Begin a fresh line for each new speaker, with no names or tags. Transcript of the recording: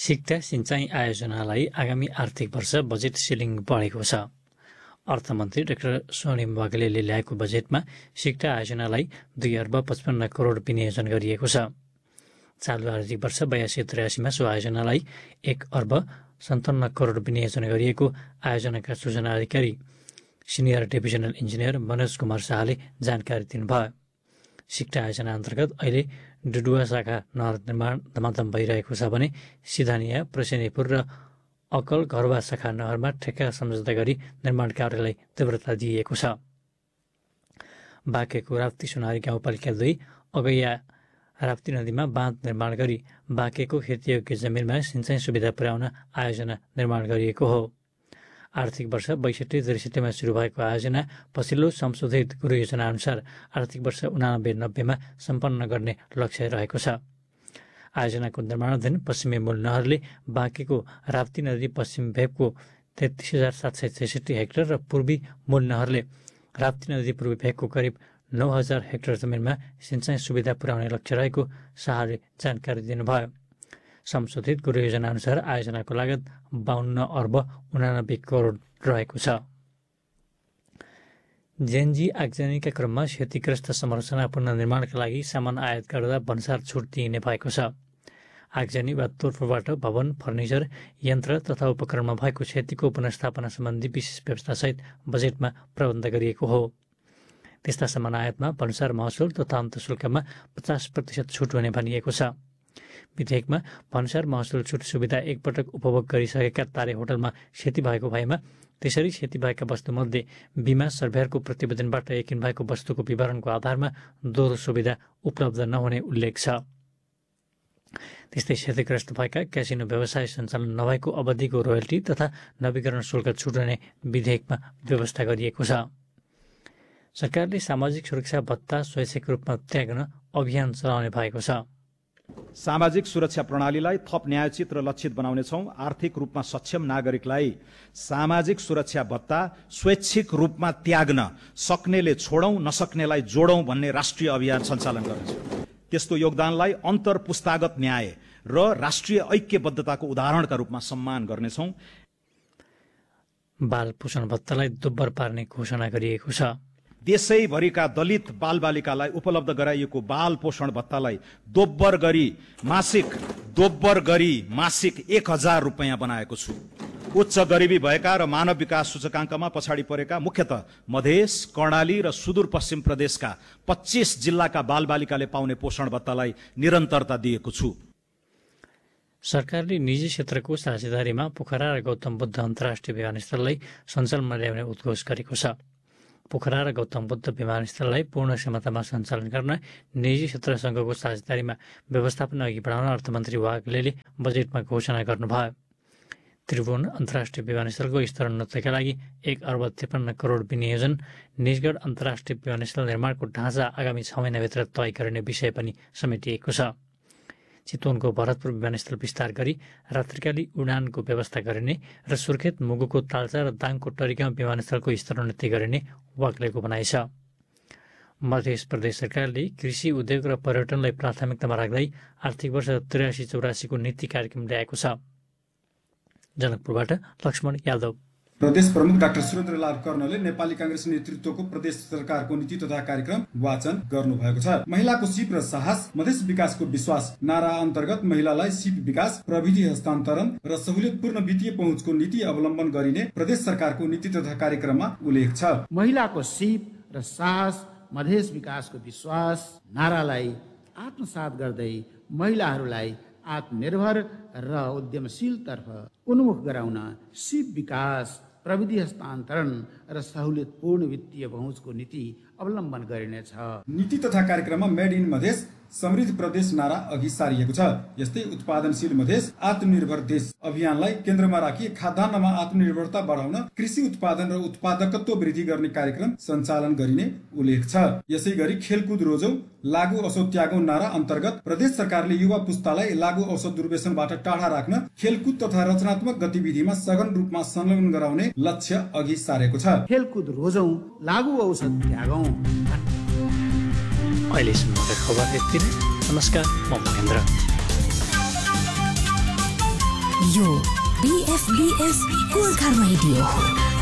सिक्टा सिंचाई आयोजनालाई आगामी आर्थिक वर्ष बजेट सिलिङ बढेको छ। अर्थमन्त्री डाक्टर स्वर्णिम वाग्लेले ल्याएको बजेटमा सिक्टा आयोजनालाई 2 अर्ब 55 करोड विनियोजन गरिएको छ। चालु आर्थिक वर्ष 82-83मा सो आयोजनालाई 1 अर्ब 57 करोड विनियोजन गरिएको आयोजनाका सूचना अधिकारी senior divisional engineer Manoj Kumar शाहले जानकारी दिनुभयो। सिक्टा आयोजना अन्तर्गत अहिले डुडुवा शाखा नहर निर्माण धमाधम भइरहेको छ भने सिधानिया, प्रसेनीपुर र अकल घरवा शाखा नहरमा ठेक्का सम्झौता गरी निर्माण कार्यलाई तीव्रता दिइएको छ। बाँकेको राप्ती सुनारी गाउँपालिका 2 अगैया राप्ती नदीमा बाँध निर्माण गरी बाँकेको खेतीयोग्य जमिनमा सिँचाइ सुविधा पुर्याउन आयोजना निर्माण गरिएको हो। आर्थिक वर्ष 62-63मा सुरु भएको आयोजना पछिल्लो संशोधित गृह योजना अनुसार आर्थिक वर्ष 89-90मा सम्पन्न गर्ने लक्ष्य रहेको छ। आयोजनाको निर्माणाधीन पश्चिमी मूल नहरले बाँकेको राप्ती नदी पश्चिम भेगको 33,766 हेक्टर र पूर्वी मूल नहरले राप्ती नदी पूर्वी भेगको करिब 9,000 हेक्टर जमिनमा सिँचाइ सुविधा पुर्याउने लक्ष्य रहेको शाहले जानकारी दिनुभयो। संशोधित गृह योजना अनुसार आयोजनाको लागत 52 अर्ब 89 करोड रहेको छ। जेएनजी आगजनीका क्रममा क्षतिग्रस्त संरचना पुनर्निर्माणका लागि सामान आयात गर्दा भन्सार छुट दिइने भएको छ। आगजनी वा तोडफोडबाट भवन, फर्निचर, यन्त्र तथा उपकरणमा भएको क्षतिको पुनर्स्थापना सम्बन्धी विशेष व्यवस्थासहित बजेटमा प्रबन्ध गरिएको हो। त्यस्ता सामान आयातमा भन्सार महसुल तथा अन्तशुल्कमा 50% छुट हुने भनिएको छ। विधेयकमा भन्सार महसुल छुट सुविधा एकपटक उपभोग गरिसकेका तारे होटलमा क्षति भएको भएमा त्यसरी क्षति भएका वस्तुमध्ये बिमा सर्भेयरको प्रतिवेदनबाट यकिन भएको वस्तुको विवरणको आधारमा दोहोरो सुविधा उपलब्ध नहुने उल्लेख छ। त्यस्तै क्षतिग्रस्त भएका क्यासिनो व्यवसाय सञ्चालन नभएको अवधिको रोयल्टी तथा नवीकरण शुल्क छुट हुने विधेयकमा व्यवस्था गरिएको छ। सरकारले सामाजिक सुरक्षा भत्ता स्वैच्छिक रूपमा त्याग्न अभियान चलाउने भएको छ।
सामाजिक सुरक्षा प्रणालीलाई थप न्यायोचित र लक्षित बनाउनेछौँ। आर्थिक रूपमा सक्षम नागरिकलाई सामाजिक सुरक्षा भत्ता स्वैच्छिक रूपमा त्याग्न सक्नेले छोडौं, नसक्नेलाई जोडौं भन्ने राष्ट्रिय अभियान सञ्चालन गर्नेछौँ। त्यस्तो योगदानलाई अन्तर पुस्तागत न्याय र राष्ट्रिय ऐक्यबद्धताको उदाहरणका रूपमा सम्मान गर्नेछौँ।
बाल पोषण भत्तालाई दोब्बर पार्ने घोषणा गरिएको छ।
देशैभरिका दलित बालबालिकालाई उपलब्ध गराइएको बाल पोषण भत्तालाई दोब्बर गरी मासिक 1000 रुपैयाँ बनाएको छु। उच्च गरिबी भएका र मानव विकास सूचकाङ्कमा पछाडि परेका मुख्यतः मधेस, कर्णाली र सुदूरपश्चिम प्रदेशका 25 जिल्लाका बालबालिकाले पाउने पोषण भत्तालाई निरन्तरता दिएको छु।
सरकारले निजी क्षेत्रको साझेदारीमा पोखरा र गौतम बुद्ध अन्तर्राष्ट्रिय विमानस्थललाई सञ्चालनमा ल्याउने उद्घोष गरेको छ। पोखरा र गौतम बुद्ध विमानस्थललाई पूर्ण क्षमतामा सञ्चालन गर्न निजी क्षेत्रसँगको साझेदारीमा व्यवस्थापन अघि बढाउन अर्थमन्त्री वाग्लेले बजेटमा घोषणा गर्नुभयो। त्रिभुवन अन्तर्राष्ट्रिय विमानस्थलको स्तरोन्नतिका लागि 1 अर्ब 53 करोड विनियोजन, निजगढ अन्तर्राष्ट्रिय विमानस्थल निर्माणको ढाँचा आगामी 6 महिनाभित्र तय गरिने विषय पनि समेटिएको छ। चितवनको भरतपुर विमानस्थल विस्तार गरी रात्रिकाली उडानको व्यवस्था गरिने र सुर्खेत, मुगुको ताल्चा र दाङको टरिगाउँ विमानस्थलको स्तरोन्नति गरिने वाग्लेको भनाइ छ। मध्य प्रदेश सरकारले कृषि, उद्योग र पर्यटनलाई प्राथमिकतामा राख्दै आर्थिक वर्ष 83-84 नीति कार्यक्रम ल्याएको छ। जनकपुरबाट लक्ष्मण यादव।
प्रदेश प्रमुख डाक्टर सुरेन्द्रलाल कर्णले नेपाली कांग्रेस नेतृत्वको प्रदेश सरकारको नीति तथा कार्यक्रम वाचन गर्नुभएको छ। महिलाको सिप र साहस, मधेस विकासको विश्वास नारा अन्तर्गत महिलालाई सिप विकास, प्रविधि हस्तान्तरण र सहुलियतपूर्ण वित्तीय पहुँचको नीति अवलम्बन गरिने प्रदेश सरकारको नीति तथा कार्यक्रममा उल्लेख छ।
महिलाको सिप र साहस, मधेस विकासको विश्वास नारालाई आत्मसात गर्दै महिलाहरूलाई आत्मनिर्भर र उद्यमशीलतर्फ उन्मुख गराउन सिप विकास, प्रविधि हस्तान्तरण र सहुलियतपूर्ण वित्तीय पहुँचको नीति अवलम्बन गरिनेछ।
नीति तथा कार्यक्रममा मेड इन मधेस, समृद्ध प्रदेश नारा अघि सारिएको छ। यस्तै उत्पादनशील मधेस, आत्मनिर्भर देश अभियानलाई केन्द्रमा राखी खाद्यान्नमा आत्मनिर्भरता बढाउन कृषि उत्पादन र उत्पादकत्व वृद्धि गर्ने कार्यक्रम सञ्चालन गरिने उल्लेख छ। यसै गरी खेलकुद रोजौं, लागु औषध त्यागौं नारा अन्तर्गत प्रदेश सरकारले युवा पुस्तालाई लागु औषध दुर्व्यसनबाट टाढा राख्न खेलकुद तथा रचनात्मक गतिविधिमा सघन रूपमा संलग्न गराउने लक्ष्य अघि सारेको छ।
खेलकुद रोजौं, लागु औषध त्यागौं।
अहिलेसम्मका खबर यति नै। नमस्कार, म महेन्द्र।
यो BFBS गोर्खा रेडियो हो।